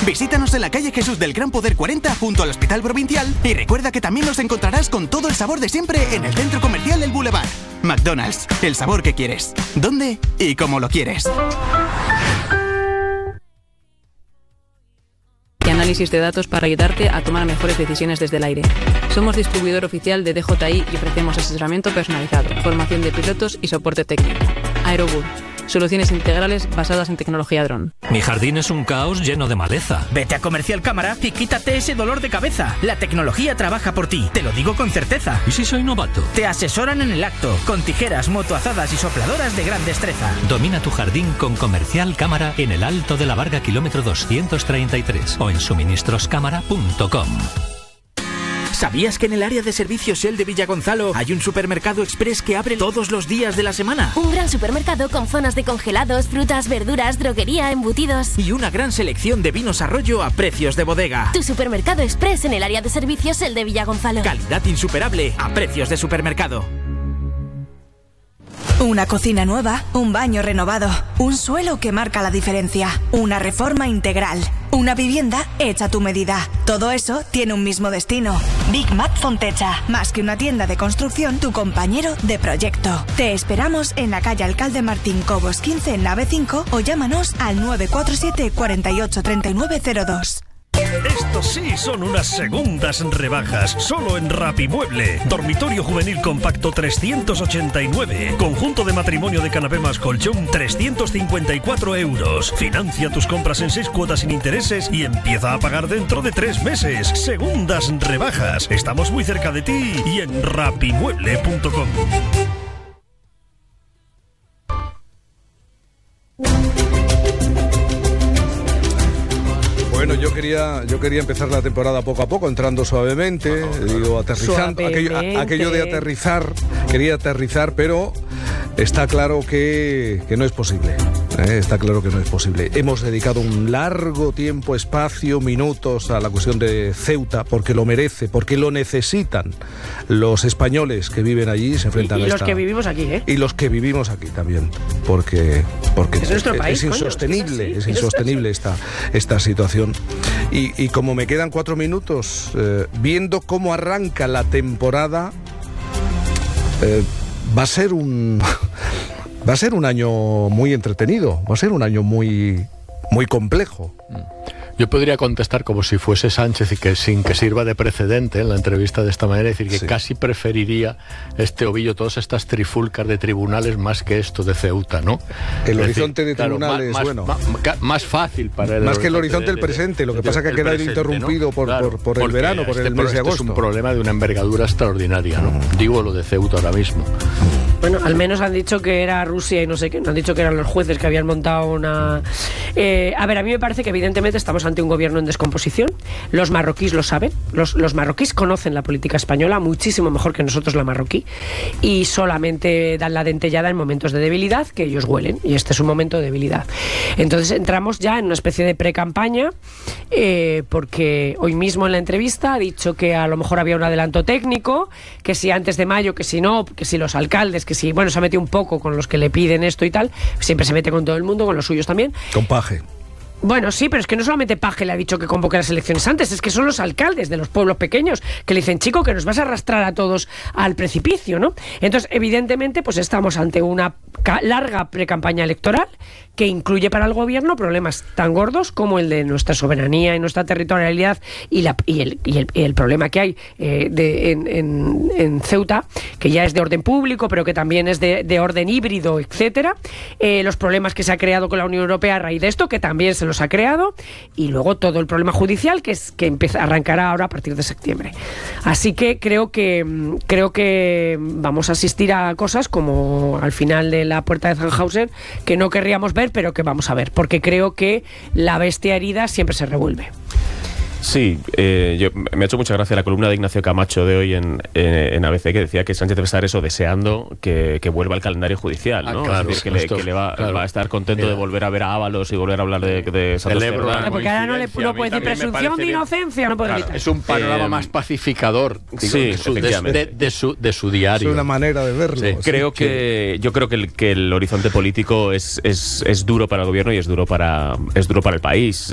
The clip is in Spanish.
Visítanos en la calle Jesús del Gran Poder 40 junto al Hospital Provincial y recuerda que también nos encontrarás con todo el sabor de siempre en el centro comercial El Boulevard. McDonald's, el sabor que quieres, dónde y cómo lo quieres. Y análisis de datos para ayudarte a tomar mejores decisiones desde el aire. Somos distribuidor oficial de DJI y ofrecemos asesoramiento personalizado, formación de pilotos y soporte técnico. Aerobur, soluciones integrales basadas en tecnología dron. Mi jardín es un caos lleno de maleza. Vete a Comercial Cámara y quítate ese dolor de cabeza. La tecnología trabaja por ti, te lo digo con certeza. ¿Y si soy novato? Te asesoran en el acto, con tijeras, motoazadas y sopladoras de gran destreza. Domina tu jardín con Comercial Cámara en el Alto de la Varga, kilómetro 233 o en suministroscámara.com. ¿Sabías que en el área de servicios Shell de Villagonzalo hay un supermercado express que abre todos los días de la semana? Un gran supermercado con zonas de congelados, frutas, verduras, droguería, embutidos. Y una gran selección de vinos Arroyo a precios de bodega. Tu supermercado express en el área de servicios Shell de Villagonzalo. Calidad insuperable a precios de supermercado. Una cocina nueva, un baño renovado, un suelo que marca la diferencia, una reforma integral, una vivienda hecha a tu medida. Todo eso tiene un mismo destino. Big Mac Fontecha. Más que una tienda de construcción, tu compañero de proyecto. Te esperamos en la calle Alcalde Martín Cobos 15, nave 5 o llámanos al 947 48 3902. Estos sí son unas segundas rebajas, solo en Rapimueble. Dormitorio juvenil compacto 389. Conjunto de matrimonio de canapé más colchón 354 euros. Financia tus compras en 6 cuotas sin intereses y empieza a pagar dentro de 3 meses. Segundas rebajas. Estamos muy cerca de ti y en rapimueble.com. Bueno, yo quería empezar la temporada poco a poco, entrando suavemente, aterrizando, aquello de aterrizar, quería aterrizar, pero está claro que no es posible. Está claro que no es posible. Hemos dedicado un largo tiempo, espacio, minutos a la cuestión de Ceuta, porque lo merece, porque lo necesitan los españoles que viven allí, se enfrentan a esta... Y los que vivimos aquí, ¿eh? Y los que vivimos aquí también, porque es nuestro país, es insostenible, coño, es insostenible esta situación. Y como me quedan 4 minutos, viendo cómo arranca la temporada, va a ser un año muy entretenido, va a ser un año muy, muy complejo. Yo podría contestar como si fuese Sánchez y que sin que sirva de precedente en la entrevista de esta manera, decir que casi preferiría este ovillo, todas estas trifulcas de tribunales más que esto de Ceuta, ¿no? El horizonte de tribunales, más fácil para más que el horizonte del presente, lo que pasa que ha quedado interrumpido, ¿no? por el verano, por el mes de agosto. Es un problema de una envergadura extraordinaria, ¿no? Digo lo de Ceuta ahora mismo. Bueno, al menos han dicho que era Rusia y no sé qué, no han dicho que eran los jueces que habían montado una... a ver, a mí me parece que evidentemente estamos ante un gobierno en descomposición. Los marroquíes lo saben, los marroquíes conocen la política española muchísimo mejor que nosotros la marroquí y solamente dan la dentellada en momentos de debilidad que ellos huelen, y este es un momento de debilidad. Entonces entramos ya en una especie de pre-campaña, porque hoy mismo en la entrevista ha dicho que a lo mejor había un adelanto técnico, que si antes de mayo, que si no, que si los alcaldes, que si, bueno, se ha metido un poco con los que le piden esto y tal, siempre se mete con todo el mundo, con los suyos también. Con Paje. Bueno, sí, pero es que no solamente Paje le ha dicho que convoque las elecciones antes, es que son los alcaldes de los pueblos pequeños que le dicen, chico, que nos vas a arrastrar a todos al precipicio, ¿no? Entonces, evidentemente, pues estamos ante una larga precampaña electoral que incluye para el gobierno problemas tan gordos como el de nuestra soberanía y nuestra territorialidad y el problema que hay en Ceuta, que ya es de orden público, pero que también es de orden híbrido, etcétera. Los problemas que se ha creado con la Unión Europea a raíz de esto, que también se los ha creado, y luego todo el problema judicial que arrancará ahora a partir de septiembre. Así que creo que vamos a asistir a cosas como al final de la puerta de Tannhäuser que no querríamos ver, pero que vamos a ver, porque creo que la bestia herida siempre se revuelve. Sí, me ha hecho mucha gracia la columna de Ignacio Camacho de hoy en ABC, que decía que Sánchez debe estar deseando que vuelva al calendario judicial, ¿no? Claro, es decir, que le va a estar contento de volver a ver a Ábalos y volver a hablar de Santos Cerdán. Porque ahora no puede decir presunción de inocencia, no puede gritar. Es un panorama más pacificador, sí, de su diario. Es una manera de verlo. Sí. Yo creo que el horizonte político es duro para el gobierno y es duro para el país.